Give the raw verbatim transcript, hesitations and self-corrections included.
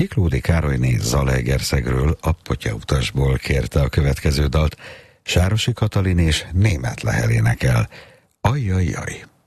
Kiklódi Károlyné Zalaegerszegről, a Potyautasból kérte a következő dalt. Sárosi Katalin és Németh Lehel énekel. Ajjajjaj!